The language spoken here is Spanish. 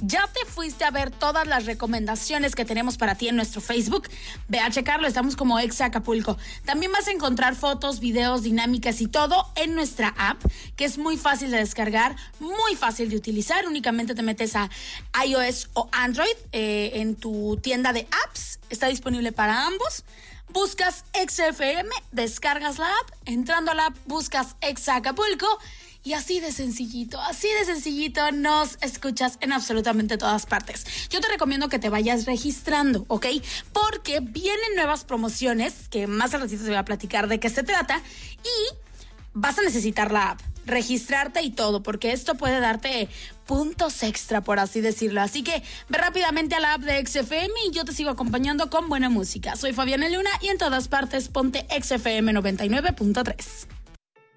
¿Ya te fuiste a ver todas las recomendaciones que tenemos para ti en nuestro Facebook? Ve a checarlo, estamos como Exa Acapulco. También vas a encontrar fotos, videos, dinámicas y todo en nuestra app, que es muy fácil de descargar, muy fácil de utilizar. Únicamente te metes a iOS o Android en tu tienda de apps. Está disponible para ambos. Buscas Exa FM, descargas la app, entrando a la app buscas Exa Acapulco y así de sencillito nos escuchas en absolutamente todas partes. Yo te recomiendo que te vayas registrando, ¿ok? Porque vienen nuevas promociones que más al ratito te voy a platicar de qué se trata y vas a necesitar la app, registrarte y todo, porque esto puede darte puntos extra, por así decirlo. Así que ve rápidamente a la app de XFM y yo te sigo acompañando con buena música. Soy Fabiana Luna y en todas partes ponte XFM 99.3.